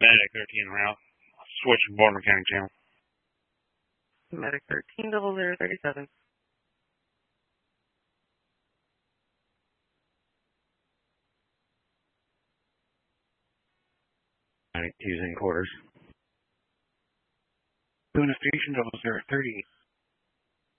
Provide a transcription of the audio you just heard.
Medic 13 route. Switch to Board Mechanic channel. Medic 13 0037. Medic using quarters. Doing a station 0030.